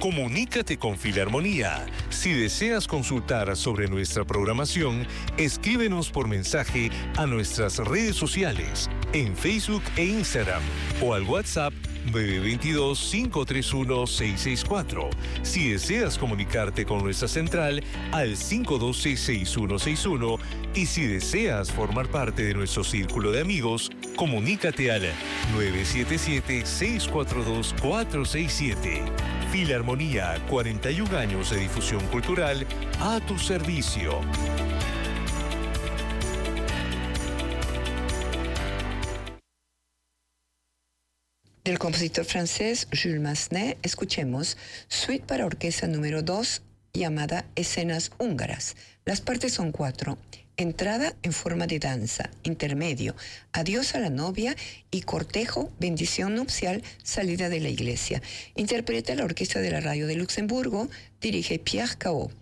Comunícate con Filarmonía. Si deseas consultar sobre nuestra programación, escríbenos por mensaje a nuestras redes sociales, en Facebook e Instagram, o al WhatsApp 922-531-664. Si deseas comunicarte con nuestra central, al 512-6161. Y si deseas formar parte de nuestro círculo de amigos, comunícate al 977-642-467. Filarmonía, 41 años de difusión cultural a tu servicio. Del compositor francés Jules Massenet, escuchemos Suite para orquesta número 2, llamada Escenas húngaras. Las partes son 4. Entrada en forma de danza, intermedio, adiós a la novia y cortejo, bendición nupcial, salida de la iglesia. Interpreta la Orquesta de la Radio de Luxemburgo, dirige Pierre Cao.